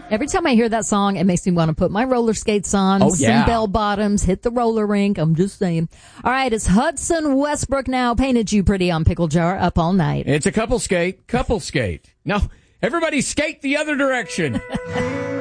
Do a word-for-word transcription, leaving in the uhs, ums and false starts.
Every time I hear that song, it makes me want to put my roller skates on, Oh, some yeah. bell bottoms, hit the roller rink. I'm just saying. All right, it's Hudson Westbrook now. Painted You Pretty on Pickle Jar, up all night. It's a couple skate, couple skate. No, everybody skate the other direction.